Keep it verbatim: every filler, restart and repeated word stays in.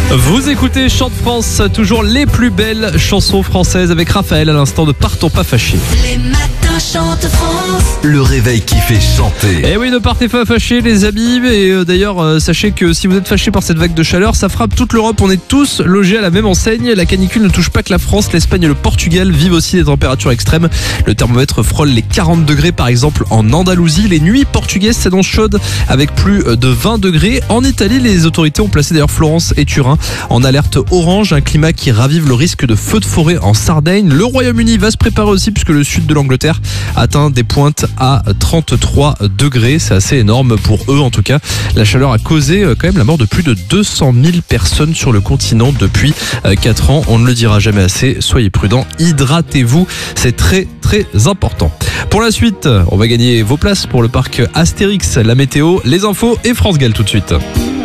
Vous écoutez Chant de France, toujours les plus belles chansons françaises avec Raphaël à l'instant de Partons pas fâchés. Les matins chantent France. Le réveil qui fait chanter. Eh oui, ne partez pas fâchés les amis. Et euh, d'ailleurs, euh, sachez que si vous êtes fâchés par cette vague de chaleur, ça frappe toute l'Europe. On est tous logés à la même enseigne. La canicule ne touche pas que la France. L'Espagne et le Portugal vivent aussi des températures extrêmes. Le thermomètre frôle les quarante degrés par exemple en Andalousie. Les nuits portugaises s'annoncent chaudes avec plus de vingt degrés. En Italie, les autorités ont placé d'ailleurs Florence et Turin en alerte orange. Un climat qui ravive le risque de feux de forêt en Sardaigne. Le Royaume-Uni va se préparer aussi puisque le sud de l'Angleterre atteint des pointes à trente-trois degrés. C'est assez énorme pour eux en tout cas. La chaleur a causé quand même la mort de plus de deux cent mille personnes sur le continent depuis quatre ans. On ne le dira jamais assez. Soyez prudents, hydratez-vous. C'est très très important. Pour la suite, on va gagner vos places pour le parc Astérix, la météo, les infos et France Gall tout de suite.